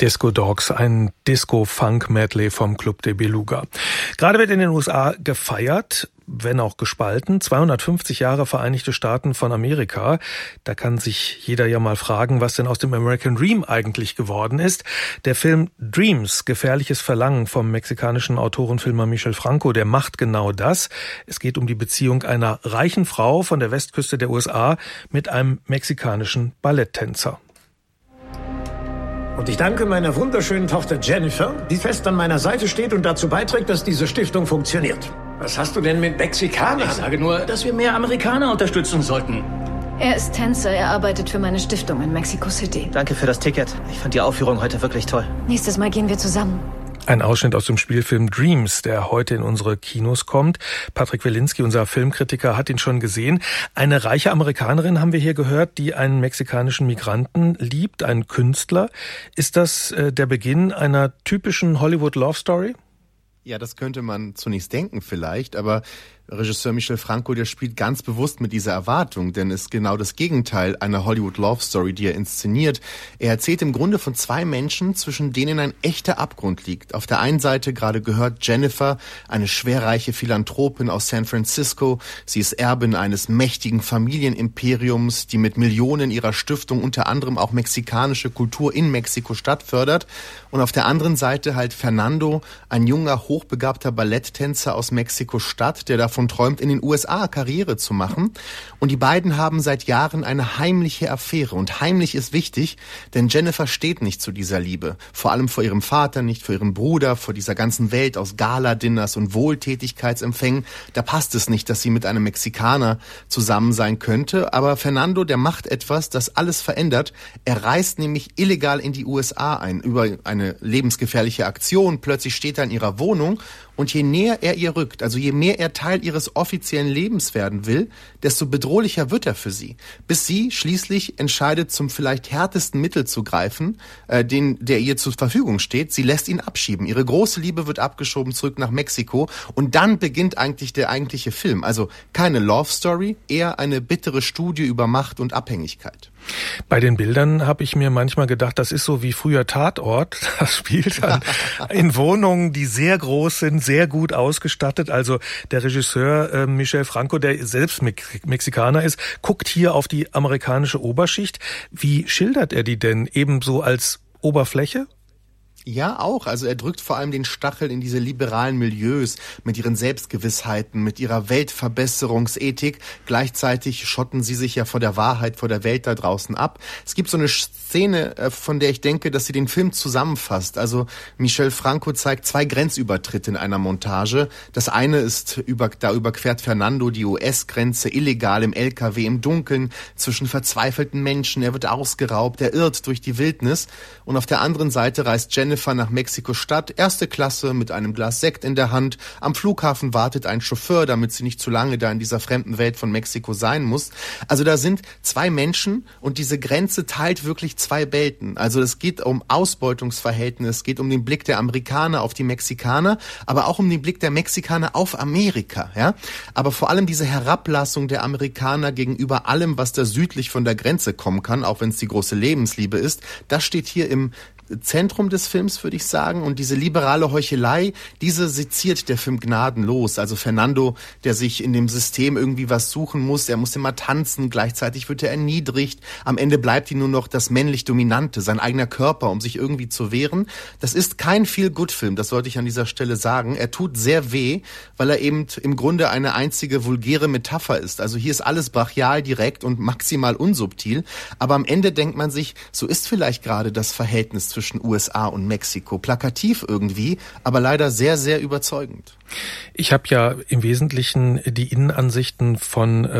Disco Dogs, ein Disco-Funk-Medley vom Club de Beluga. Gerade wird in den USA gefeiert, wenn auch gespalten. 250 Jahre Vereinigte Staaten von Amerika. Da kann sich jeder ja mal fragen, was denn aus dem American Dream eigentlich geworden ist. Der Film Dreams, gefährliches Verlangen vom mexikanischen Autorenfilmer Michel Franco, der macht genau das. Es geht um die Beziehung einer reichen Frau von der Westküste der USA mit einem mexikanischen Balletttänzer. Und ich danke meiner wunderschönen Tochter Jennifer, die fest an meiner Seite steht und dazu beiträgt, dass diese Stiftung funktioniert. Was hast du denn mit Mexikanern? Ich sage nur, dass wir mehr Amerikaner unterstützen sollten. Er ist Tänzer, er arbeitet für meine Stiftung in Mexico City. Danke für das Ticket. Ich fand die Aufführung heute wirklich toll. Nächstes Mal gehen wir zusammen. Ein Ausschnitt aus dem Spielfilm Dreams, der heute in unsere Kinos kommt. Patrick Wilinski, unser Filmkritiker, hat ihn schon gesehen. Eine reiche Amerikanerin haben wir hier gehört, die einen mexikanischen Migranten liebt, einen Künstler. Ist das der Beginn einer typischen Hollywood-Love-Story? Ja, das könnte man zunächst denken vielleicht, aber Regisseur Michel Franco, der spielt ganz bewusst mit dieser Erwartung, denn es ist genau das Gegenteil einer Hollywood-Love-Story, die er inszeniert. Er erzählt im Grunde von zwei Menschen, zwischen denen ein echter Abgrund liegt. Auf der einen Seite, gerade gehört, Jennifer, eine schwerreiche Philanthropin aus San Francisco. Sie ist Erbin eines mächtigen Familienimperiums, die mit Millionen ihrer Stiftung unter anderem auch mexikanische Kultur in Mexiko-Stadt fördert. Und auf der anderen Seite halt Fernando, ein junger, hochbegabter Balletttänzer aus Mexiko-Stadt, der davon träumt, in den USA Karriere zu machen. Und die beiden haben seit Jahren eine heimliche Affäre. Und heimlich ist wichtig, denn Jennifer steht nicht zu dieser Liebe. Vor allem vor ihrem Vater nicht, vor ihrem Bruder, vor dieser ganzen Welt aus Gala-Dinners und Wohltätigkeitsempfängen. Da passt es nicht, dass sie mit einem Mexikaner zusammen sein könnte. Aber Fernando, der macht etwas, das alles verändert. Er reist nämlich illegal in die USA ein, über eine lebensgefährliche Aktion. Plötzlich steht er in ihrer Wohnung. Und je näher er ihr rückt, also je mehr er Teil ihres offiziellen Lebens werden will, desto bedrohlicher wird er für sie. Bis sie schließlich entscheidet, zum vielleicht härtesten Mittel zu greifen, der ihr zur Verfügung steht. Sie lässt ihn abschieben. Ihre große Liebe wird abgeschoben zurück nach Mexiko. Und dann beginnt eigentlich der eigentliche Film. Also keine Love Story, eher eine bittere Studie über Macht und Abhängigkeit. Bei den Bildern habe ich mir manchmal gedacht, das ist so wie früher Tatort. Das spielt dann in Wohnungen, die sehr groß sind, sehr gut ausgestattet. Also der Regisseur Michel Franco, der selbst Mexikaner ist, guckt hier auf die amerikanische Oberschicht. Wie schildert er die denn? Ebenso als Oberfläche? Ja, auch. Also er drückt vor allem den Stachel in diese liberalen Milieus mit ihren Selbstgewissheiten, mit ihrer Weltverbesserungsethik. Gleichzeitig schotten sie sich ja vor der Wahrheit, vor der Welt da draußen ab. Es gibt so eine Szene, von der ich denke, dass sie den Film zusammenfasst. Also Michel Franco zeigt zwei Grenzübertritte in einer Montage. Das eine ist, da überquert Fernando die US-Grenze illegal im LKW im Dunkeln zwischen verzweifelten Menschen. Er wird ausgeraubt, er irrt durch die Wildnis. Und auf der anderen Seite reist Jennifer nach Mexiko-Stadt, erste Klasse mit einem Glas Sekt in der Hand. Am Flughafen wartet ein Chauffeur, damit sie nicht zu lange da in dieser fremden Welt von Mexiko sein muss. Also da sind zwei Menschen und diese Grenze teilt wirklich zwei Welten. Also es geht um Ausbeutungsverhältnisse, es geht um den Blick der Amerikaner auf die Mexikaner, aber auch um den Blick der Mexikaner auf Amerika. Ja? Aber vor allem diese Herablassung der Amerikaner gegenüber allem, was da südlich von der Grenze kommen kann, auch wenn es die große Lebensliebe ist, das steht hier im Zentrum des Films, würde ich sagen. Und diese liberale Heuchelei, diese seziert der Film gnadenlos. Also Fernando, der sich in dem System irgendwie was suchen muss, er muss immer tanzen, gleichzeitig wird er erniedrigt. Am Ende bleibt ihm nur noch das männlich Dominante, sein eigener Körper, um sich irgendwie zu wehren. Das ist kein Feel-Good-Film, das sollte ich an dieser Stelle sagen. Er tut sehr weh, weil er eben im Grunde eine einzige vulgäre Metapher ist. Also hier ist alles brachial, direkt und maximal unsubtil. Aber am Ende denkt man sich, so ist vielleicht gerade das Verhältnis zwischen USA und Mexiko. Plakativ irgendwie, aber leider sehr, sehr überzeugend. Ich habe ja im Wesentlichen die Innenansichten von